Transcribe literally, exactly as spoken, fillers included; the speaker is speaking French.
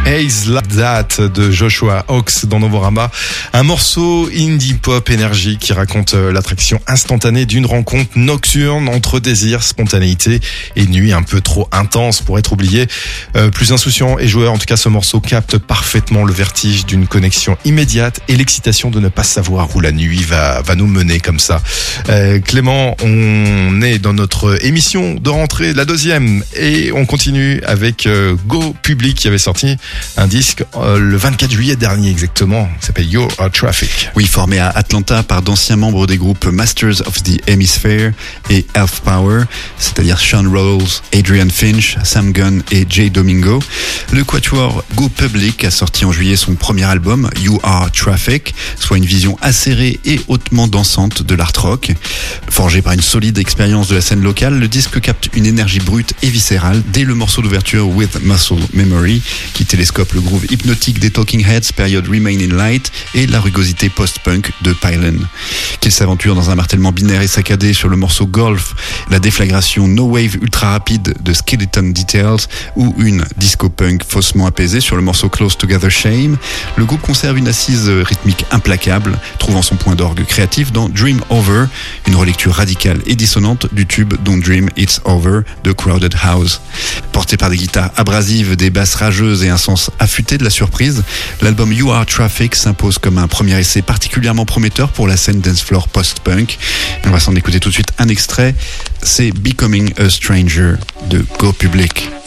Haze Like That de Joshua Hawks dans Novorama. Un morceau indie pop énergique qui raconte l'attraction instantanée d'une rencontre nocturne entre désir, spontanéité et nuit un peu trop intense pour être oublié. Euh, plus insouciant et joueur, en tout cas ce morceau capte parfaitement le vertige d'une connexion immédiate et l'excitation de ne pas savoir où la nuit va, va nous mener comme ça. Euh, Clément, on est dans notre émission de rentrée, la deuxième, et on continue avec euh, Go Public qui avait sorti un disque euh, le vingt-quatre juillet dernier exactement, qui s'appelle You Are Traffic. Oui, formé à Atlanta par d'anciens membres des groupes Masters of the Hemisphere et Elf Power, c'est-à-dire Sean Rolls, Adrian Finch, Sam Gunn et Jay Domingo. Le quatuor Go Public a sorti en juillet son premier album, You Are Traffic, soit une vision acérée et hautement dansante de l'art rock. Forgé par une solide expérience de la scène locale, le disque capte une énergie brute et viscérale dès le morceau d'ouverture With Muscle Memory, qui télescope le groove hypnotique des Talking Heads, période Remain in Light, et la rugosité post-punk de Pylon. Qu'il s'aventure dans un martèlement binaire et saccadé sur le morceau Golf, la déflagration no wave ultra rapide de Skeleton Details, ou une disco-punk faussement apaisée sur le morceau Close Together Shame, le groupe conserve une assise rythmique implacable, trouvant son point d'orgue créatif dans Dream Over, une relecture radicale et dissonante du tube Don't Dream It's Over de Crowded House. Porté par des guitares abrasives, des basses rageuses et un sens affûté de la surprise, l'album You Are Traffic s'impose comme un premier essai particulièrement prometteur pour la scène dancefloor post-punk. On va s'en écouter tout de suite un extrait, c'est Becoming a Stranger de Go Public.